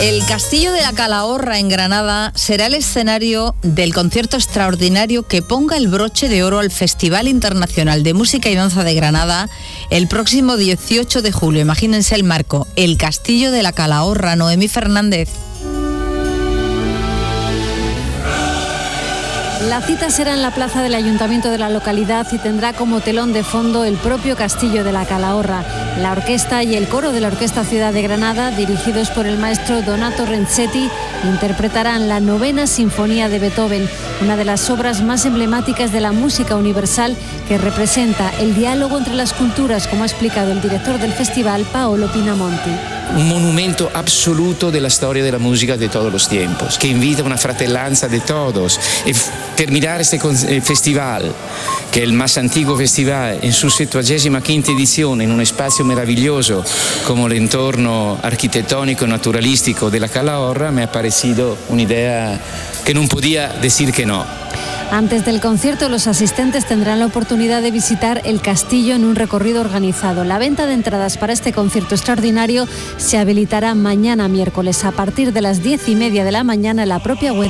El Castillo de la Calahorra en Granada será el escenario del concierto extraordinario que ponga el broche de oro al Festival Internacional de Música y Danza de Granada el próximo 18 de julio. Imagínense el marco, el Castillo de la Calahorra. Noemí Fernández. La cita será en la plaza del ayuntamiento de la localidad y tendrá como telón de fondo el propio Castillo de la Calahorra. La orquesta y el coro de la Orquesta Ciudad de Granada, dirigidos por el maestro Donato Renzetti, interpretarán la 9ª Sinfonía de Beethoven, una de las obras más emblemáticas de la música universal que representa el diálogo entre las culturas, como ha explicado el director del festival, Paolo Pinamonti. Un monumento absoluto de la historia de la música de todos los tiempos, que invita a una fratellanza de todos. Y terminar este festival, que es el más antiguo festival, en su 75ª edición, en un espacio maravilloso como el entorno arquitectónico naturalístico de la Calahorra, me ha parecido una idea que no podía decir que no. Antes del concierto, los asistentes tendrán la oportunidad de visitar el castillo en un recorrido organizado. La venta de entradas para este concierto extraordinario se habilitará mañana miércoles a partir de las 10:30 de la mañana en la propia web